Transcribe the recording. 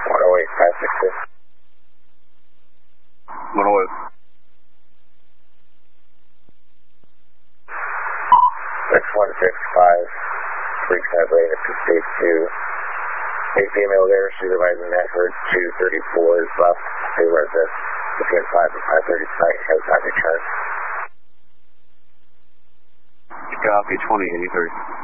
108566. 108. 6165, free translate to stage 2. A female there, supervising Netford 234 is left, a resident between 5 and 5:30 tonight, has not returned. Copy, 2083.